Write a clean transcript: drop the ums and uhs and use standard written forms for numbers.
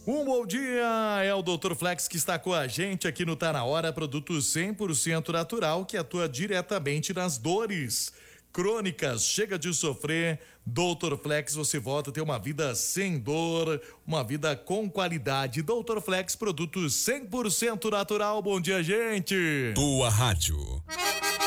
Um bom dia, é o Dr. Flex que está com a gente aqui no Tá Na Hora, produto 100% natural que atua diretamente nas dores crônicas. Chega de sofrer, Dr. Flex, você volta a ter uma vida sem dor, uma vida com qualidade. Dr. Flex, produto 100% natural. Bom dia, gente. Tua rádio.